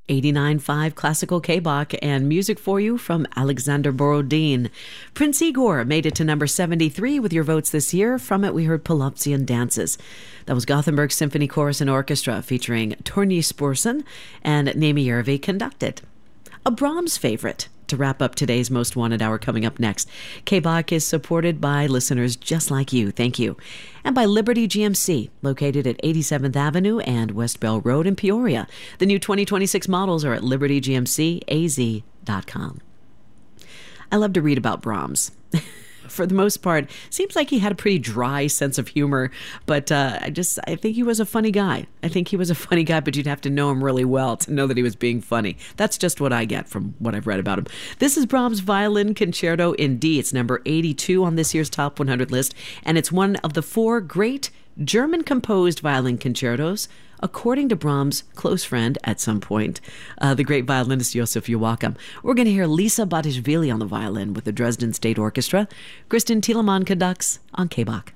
89.5 Classical K-Bach and music for you from Alexander Borodin. Prince Igor made it to number 73 with your votes this year. From it, we heard Polopsian Dances. That was Gothenburg Symphony Chorus and Orchestra featuring Torny Sporson and Naimi Järvi conducted. A Brahms favorite to wrap up today's Most Wanted Hour coming up next. K-Bach is supported by listeners just like you. Thank you. And by Liberty GMC, located at 87th Avenue and West Bell Road in Peoria. The new 2026 models are at libertygmcaz.com. I love to read about Brahms. For the most part, seems like he had a pretty dry sense of humor, but I think he was a funny guy. But you'd have to know him really well to know that he was being funny. That's just what I get from what I've read about him. This is Brahms' Violin Concerto in D. It's number 82 on this year's Top 100 list, and it's one of the 4 great German-composed violin concertos, according to Brahms' close friend at some point, the great violinist Josef Joachim. We're going to hear Lisa Batishvili on the violin with the Dresden State Orchestra. Kristen Thielemann conducts on K-Bach.